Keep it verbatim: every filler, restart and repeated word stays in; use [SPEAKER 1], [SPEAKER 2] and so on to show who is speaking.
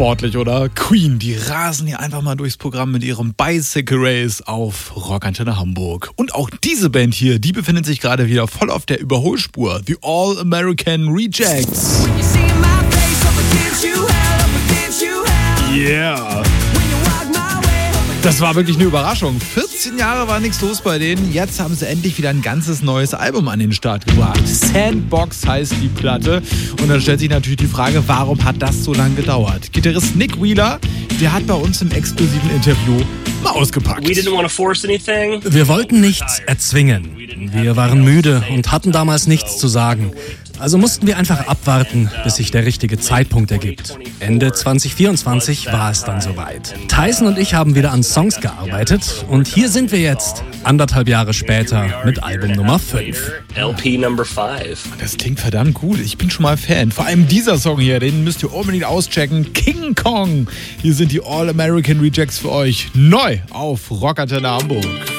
[SPEAKER 1] sportlich, oder? Queen, die rasen hier einfach mal durchs Programm mit ihrem Bicycle Race auf Rockantenne Hamburg. Und auch diese Band hier, die befindet sich gerade wieder voll auf der Überholspur. The All American Rejects. Yeah. Das war wirklich eine Überraschung. vierzehn Jahre war nichts los bei denen. Jetzt haben sie endlich wieder ein ganzes neues Album an den Start gebracht. Sandbox heißt die Platte. Und dann stellt sich natürlich die Frage, warum hat das so lange gedauert? Gitarrist Nick Wheeler, der hat bei uns im exklusiven Interview mal ausgepackt.
[SPEAKER 2] Wir wollten nichts erzwingen. Wir waren müde und hatten damals nichts zu sagen. Also mussten wir einfach abwarten, bis sich der richtige Zeitpunkt ergibt. Ende zwanzig vierundzwanzig war es dann soweit. Tyson und ich haben wieder an Songs gearbeitet und hier sind wir jetzt, anderthalb Jahre später, mit Album Nummer fünf.
[SPEAKER 3] L P Number five.
[SPEAKER 1] Das klingt verdammt gut. Ich bin schon mal Fan. Vor allem dieser Song hier, den müsst ihr unbedingt auschecken. King Kong. Hier sind die All American Rejects für euch. Neu auf Rockantenne Hamburg.